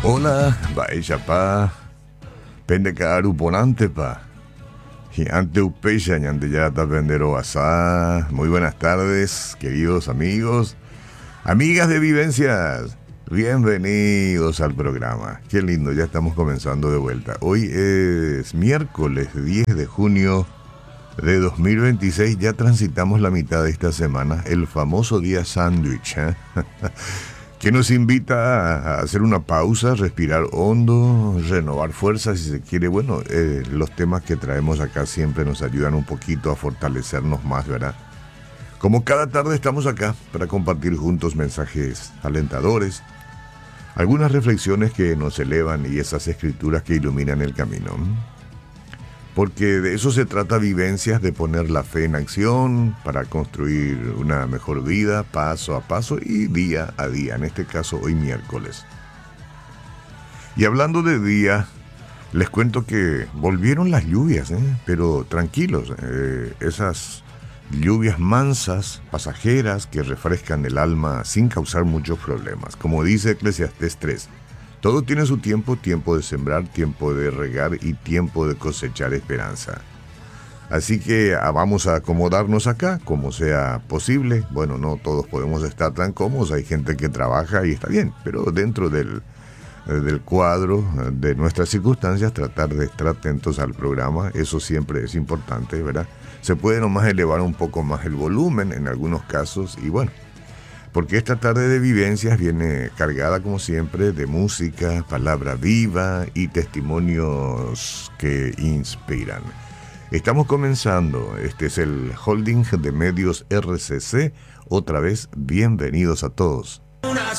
Hola, vaya pa, pende caru ponante pa. Y ante upecha ñante ya ta pendero asá. Muy buenas tardes, queridos amigos, amigas de vivencias. Bienvenidos al programa. Qué lindo, ya estamos comenzando de vuelta. Hoy es miércoles 10 de junio de 2026. Ya transitamos la mitad de esta semana, el famoso día sándwich, ¿eh? Que nos invita a hacer una pausa, respirar hondo, renovar fuerzas si se quiere. Bueno, los temas que traemos acá siempre nos ayudan un poquito a fortalecernos más, ¿verdad? Como cada tarde estamos acá para compartir juntos mensajes alentadores, algunas reflexiones que nos elevan y esas escrituras que iluminan el camino. Porque de eso se trata Vivencias, de poner la fe en acción para construir una mejor vida paso a paso y día a día, en este caso hoy miércoles. Y hablando de día, les cuento que volvieron las lluvias, pero tranquilos, esas lluvias mansas, pasajeras, que refrescan el alma sin causar muchos problemas. Como dice Eclesiastés 3, todo tiene su tiempo, tiempo de sembrar, tiempo de regar y tiempo de cosechar esperanza. Así que vamos a acomodarnos acá, como sea posible. Bueno, no todos podemos estar tan cómodos, hay gente que trabaja y está bien, pero dentro del cuadro de nuestras circunstancias, tratar de estar atentos al programa, eso siempre es importante, ¿verdad? Se puede nomás elevar un poco más el volumen en algunos casos y bueno, porque esta tarde de vivencias viene cargada como siempre de música, palabra viva y testimonios que inspiran. Estamos comenzando, este es el holding de medios RCC, otra vez bienvenidos a todos. Una